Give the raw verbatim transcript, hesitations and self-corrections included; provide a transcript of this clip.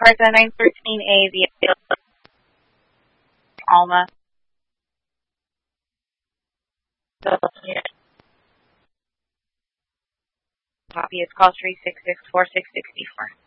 Parts at nine thirteen A, the Alma. Copy is call three six six four six six four.